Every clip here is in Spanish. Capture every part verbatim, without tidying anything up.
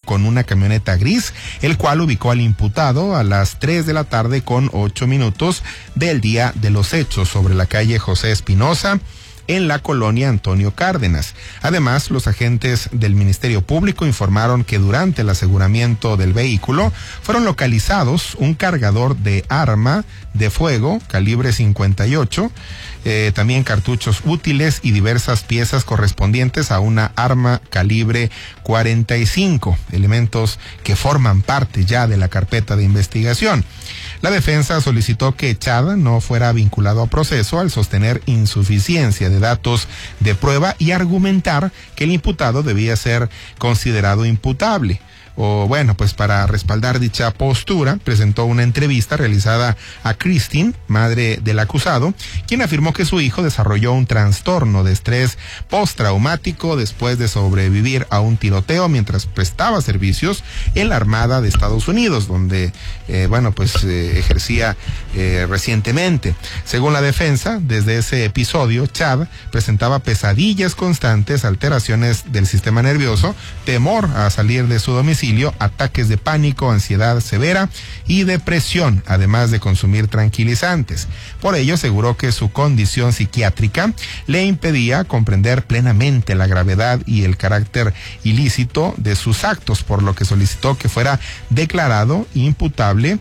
con una camioneta gris, el cual ubicó al imputado a las tres de la tarde con ocho minutos del día de los hechos sobre la calle José Espinosa, en la colonia Antonio Cárdenas. Además, los agentes del Ministerio Público informaron que durante el aseguramiento del vehículo fueron localizados un cargador de arma de fuego calibre cincuenta y ocho, eh, también cartuchos útiles y diversas piezas correspondientes a una arma calibre cuarenta y cinco, elementos que forman parte ya de la carpeta de investigación. La defensa solicitó que Chad no fuera vinculado a proceso al sostener insuficiencia de datos de prueba y argumentar que el imputado debía ser considerado imputable. O bueno, pues para respaldar dicha postura, presentó una entrevista realizada a Christine, madre del acusado, quien afirmó que su hijo desarrolló un trastorno de estrés postraumático después de sobrevivir a un tiroteo mientras prestaba servicios en la Armada de Estados Unidos, donde, eh, bueno, pues eh, ejercía eh, recientemente. Según la defensa, desde ese episodio, Chad presentaba pesadillas constantes, alteraciones del sistema nervioso, temor a salir de su domicilio, ataques de pánico, ansiedad severa y depresión, además de consumir tranquilizantes. Por ello, aseguró que su condición psiquiátrica le impedía comprender plenamente la gravedad y el carácter ilícito de sus actos, por lo que solicitó que fuera declarado imputable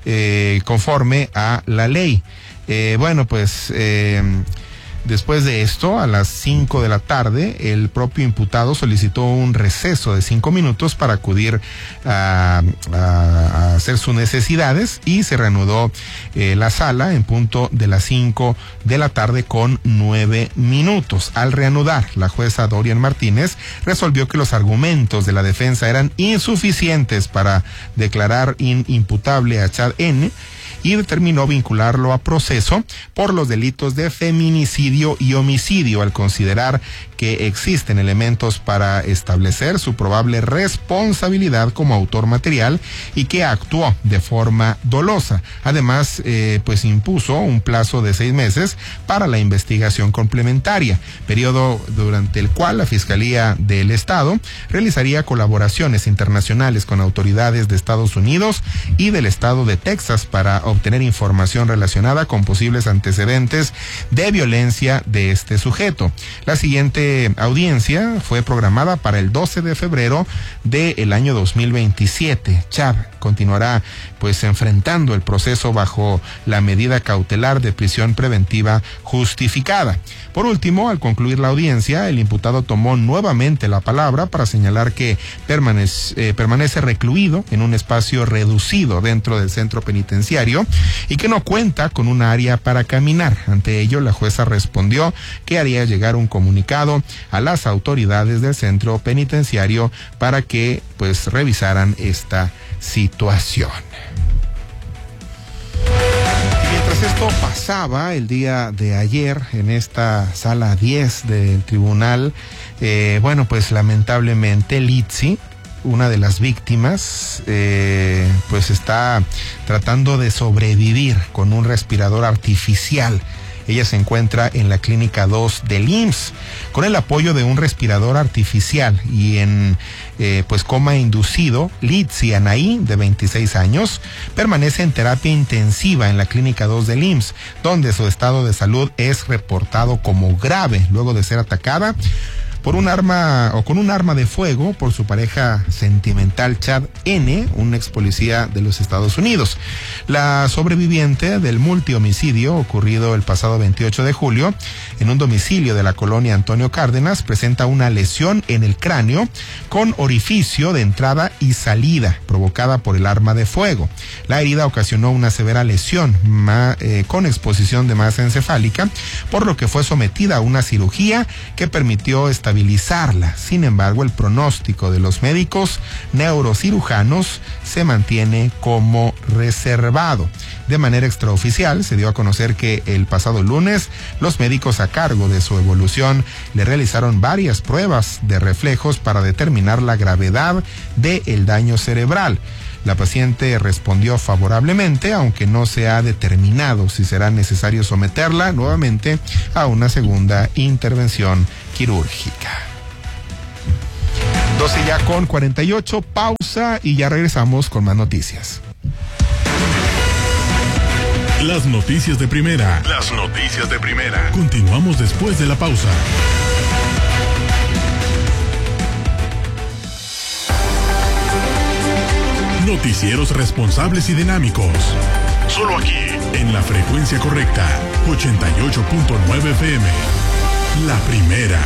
eh, conforme a la ley. Eh, bueno, pues... Eh, Después de esto, a las cinco de la tarde, el propio imputado solicitó un receso de cinco minutos para acudir a, a, a hacer sus necesidades y se reanudó eh, la sala en punto de las cinco de la tarde con nueve minutos. Al reanudar, la jueza Dorian Martínez resolvió que los argumentos de la defensa eran insuficientes para declarar inimputable a Chad N., y determinó vincularlo a proceso por los delitos de feminicidio y homicidio, al considerar que existen elementos para establecer su probable responsabilidad como autor material y que actuó de forma dolosa. Además, eh, pues impuso un plazo de seis meses para la investigación complementaria, periodo durante el cual la Fiscalía del Estado realizaría colaboraciones internacionales con autoridades de Estados Unidos y del Estado de Texas para obtener información relacionada con posibles antecedentes de violencia de este sujeto. La siguiente audiencia fue programada para el doce de febrero del año dos mil veintisiete. Chad continuará pues enfrentando el proceso bajo la medida cautelar de prisión preventiva justificada. Por último, al concluir la audiencia, el imputado tomó nuevamente la palabra para señalar que permanece, eh, permanece recluido en un espacio reducido dentro del centro penitenciario y que no cuenta con un área para caminar. Ante ello, la jueza respondió que haría llegar un comunicado a las autoridades del centro penitenciario para que pues revisaran esta situación. Y mientras esto pasaba el día de ayer en esta sala diez del tribunal, eh, bueno, pues lamentablemente Litsi, una de las víctimas, eh, pues está tratando de sobrevivir con un respirador artificial. Ella se encuentra en la clínica dos del I M S S con el apoyo de un respirador artificial y en eh, pues coma inducido. Litsi Anaí, de veintiséis años, permanece en terapia intensiva en la clínica dos del I M S S, donde su estado de salud es reportado como grave luego de ser atacada por un arma o con un arma de fuego por su pareja sentimental Chad N., un ex policía de los Estados Unidos. La sobreviviente del multihomicidio ocurrido el pasado veintiocho de julio en un domicilio de la colonia Antonio Cárdenas presenta una lesión en el cráneo con orificio de entrada y salida provocada por el arma de fuego. La herida ocasionó una severa lesión ma, eh, con exposición de masa encefálica, por lo que fue sometida a una cirugía que permitió estabilizarla. Sin embargo, el pronóstico de los médicos neurocirujanos se mantiene como reservado. De manera extraoficial, se dio a conocer que el pasado lunes los médicos a cargo de su evolución le realizaron varias pruebas de reflejos para determinar la gravedad del daño cerebral. La paciente respondió favorablemente, aunque no se ha determinado si será necesario someterla nuevamente a una segunda intervención quirúrgica. doce ya con cuarenta y ocho, pausa y ya regresamos con más noticias. Las noticias de primera. Las noticias de primera. Continuamos después de la pausa. Noticieros responsables y dinámicos. Solo aquí, en la frecuencia correcta, ochenta y ocho punto nueve F M. La primera.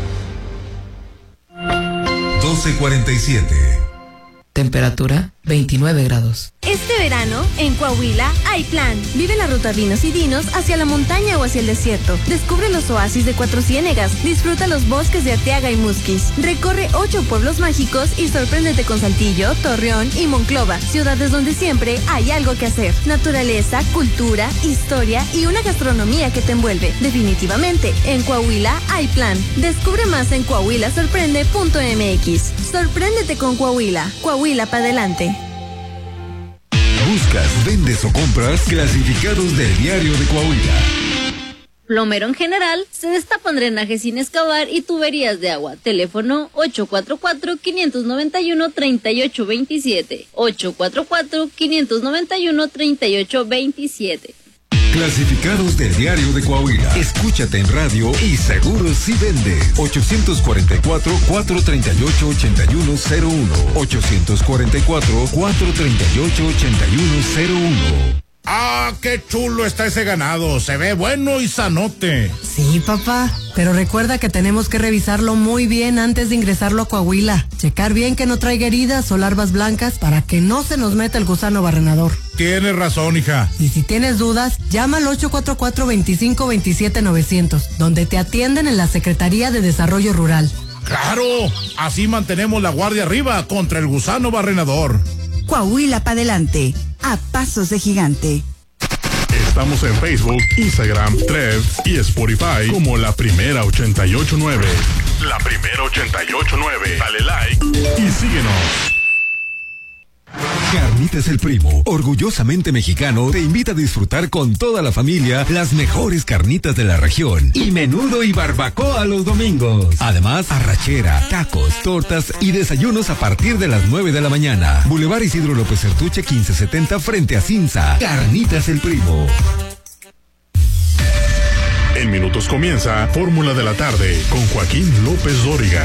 doce cuarenta y siete. Temperatura veintinueve grados. Este verano, en Coahuila, hay plan. Vive la ruta Vinos y Dinos hacia la montaña o hacia el desierto. Descubre los oasis de Cuatro Ciénegas. Disfruta los bosques de Arteaga y Musquis. Recorre ocho pueblos mágicos y sorpréndete con Saltillo, Torreón y Monclova. Ciudades donde siempre hay algo que hacer. Naturaleza, cultura, historia y una gastronomía que te envuelve. Definitivamente, en Coahuila hay plan. Descubre más en coahuila sorprende punto m x. Sorpréndete con Coahuila. Coahuila para adelante. Buscas, vendes o compras clasificados del Diario de Coahuila. Plomero en general, se destapan drenajes sin excavar y tuberías de agua. Teléfono ocho cuatro cuatro, cinco nueve uno, tres ocho dos siete. ocho cuatro cuatro, cinco nueve uno, tres ocho dos siete. Clasificados del Diario de Coahuila. Escúchate en radio y seguro si vendes. ocho cuatro cuatro, cuatro tres ocho, ocho uno cero uno. ocho cuatro cuatro, cuatro tres ocho, ocho uno cero uno. ¡Ah, qué chulo está ese ganado! Se ve bueno y sanote. Sí, papá, pero recuerda que tenemos que revisarlo muy bien antes de ingresarlo a Coahuila. Checar bien que no traiga heridas o larvas blancas para que no se nos meta el gusano barrenador. Tienes razón, hija. Y si tienes dudas, llama al ocho cuatro cuatro, veinticinco, veintisiete, novecientos, donde te atienden en la Secretaría de Desarrollo Rural. ¡Claro! Así mantenemos la guardia arriba contra el gusano barrenador. Coahuila para adelante, a pasos de gigante. Estamos en Facebook, Instagram, Threads y Spotify como La Primera ochenta y ocho nueve. La Primera ochenta y ocho nueve. Dale like y síguenos. Carnitas El Primo, orgullosamente mexicano, te invita a disfrutar con toda la familia las mejores carnitas de la región y menudo y barbacoa los domingos. Además, arrachera, tacos, tortas y desayunos a partir de las nueve de la mañana. Boulevard Isidro López Certuche quince setenta frente a Cinza. Carnitas El Primo. En minutos comienza Fórmula de la Tarde con Joaquín López Dóriga.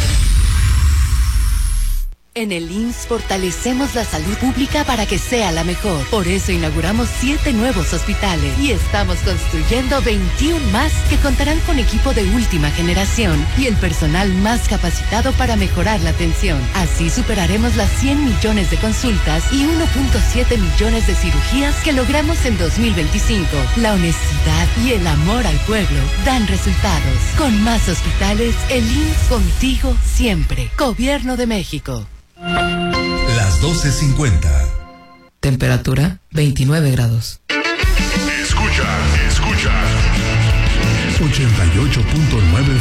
En el I M S S fortalecemos la salud pública para que sea la mejor. Por eso inauguramos siete nuevos hospitales y estamos construyendo veintiún más que contarán con equipo de última generación y el personal más capacitado para mejorar la atención. Así superaremos las cien millones de consultas y uno punto siete millones de cirugías que logramos en dos mil veinticinco. La honestidad y el amor al pueblo dan resultados. Con más hospitales, el I M S S contigo siempre. Gobierno de México. Las doce cincuenta. Temperatura veintinueve grados. Escucha, escucha. ochenta y ocho punto nueve